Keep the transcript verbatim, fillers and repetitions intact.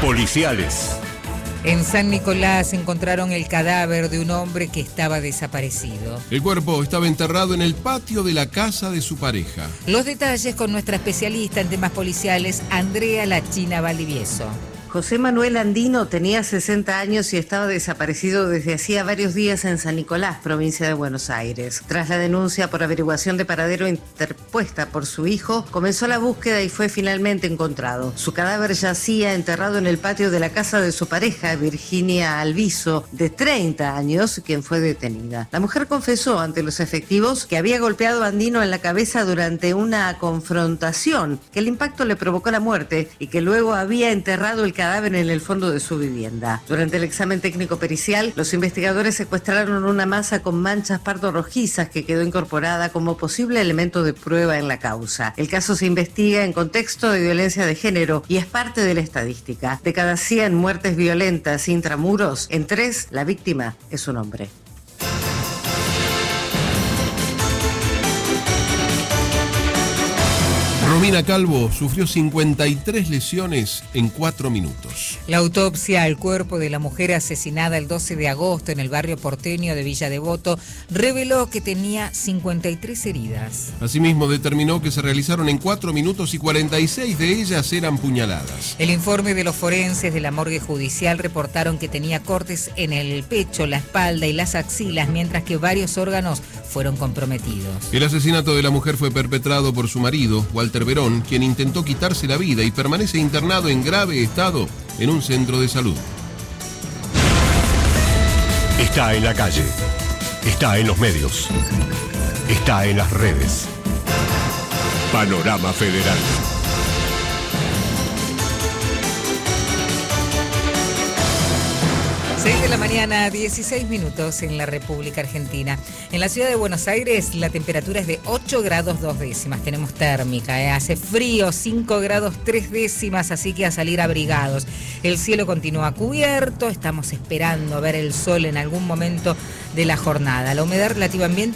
Policiales. En San Nicolás encontraron el cadáver de un hombre que estaba desaparecido. El cuerpo estaba enterrado en el patio de la casa de su pareja. Los detalles con nuestra especialista en temas policiales, Andrea La China Valdivieso. José Manuel Andino tenía sesenta años y estaba desaparecido desde hacía varios días en San Nicolás, provincia de Buenos Aires. Tras la denuncia por averiguación de paradero interpuesta por su hijo, comenzó la búsqueda y fue finalmente encontrado. Su cadáver yacía enterrado en el patio de la casa de su pareja, Virginia Alviso, de treinta años, quien fue detenida. La mujer confesó ante los efectivos que había golpeado a Andino en la cabeza durante una confrontación, que el impacto le provocó la muerte y que luego había enterrado el cadáver en el fondo de su vivienda. Durante el examen técnico pericial, los investigadores secuestraron una masa con manchas pardo rojizas que quedó incorporada como posible elemento de prueba en la causa. El caso se investiga en contexto de violencia de género y es parte de la estadística. De cada cien muertes violentas intramuros, en tres la víctima es un hombre. Romina Calvo sufrió cincuenta y tres lesiones en cuatro minutos. La autopsia al cuerpo de la mujer asesinada el doce de agosto en el barrio porteño de Villa Devoto reveló que tenía cincuenta y tres heridas. Asimismo, determinó que se realizaron en cuatro minutos y cuarenta y seis de ellas eran puñaladas. El informe de los forenses de la morgue judicial reportaron que tenía cortes en el pecho, la espalda y las axilas, mientras que varios órganos fueron comprometidos. El asesinato de la mujer fue perpetrado por su marido, Walter Verón, quien intentó quitarse la vida y permanece internado en grave estado en un centro de salud. Está en la calle, está en los medios, está en las redes. Panorama Federal. seis de la mañana, dieciséis minutos en la República Argentina. En la ciudad de Buenos Aires la temperatura es de ocho grados dos décimas. Tenemos térmica, ¿eh? Hace frío, cinco grados tres décimas, así que a salir abrigados. El cielo continúa cubierto, estamos esperando a ver el sol en algún momento de la jornada. La humedad relativa ambiente